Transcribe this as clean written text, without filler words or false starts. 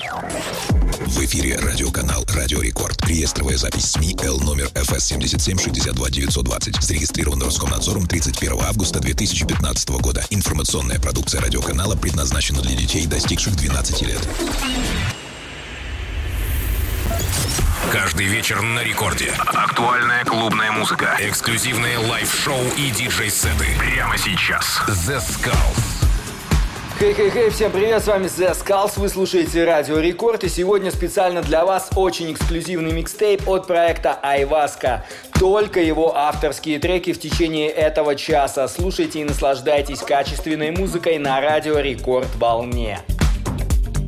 В эфире радиоканал «Радио Рекорд». Реестровая запись СМИ Л номер ФС 77-62-920. Зарегистрирован Роскомнадзором 31 августа 2015 года. Информационная продукция радиоканала предназначена для детей, достигших 12 лет. Каждый вечер на рекорде. Актуальная клубная музыка, эксклюзивные лайв-шоу и диджей-сеты. Прямо сейчас. The Skulls. Хей-хей-хей, всем привет, с вами The Skulls, вы слушаете Радио Рекорд, и сегодня специально для вас очень эксклюзивный микстейп от проекта Айваска. Только его авторские треки в течение этого часа. Слушайте и наслаждайтесь качественной музыкой на Радио Рекорд волне.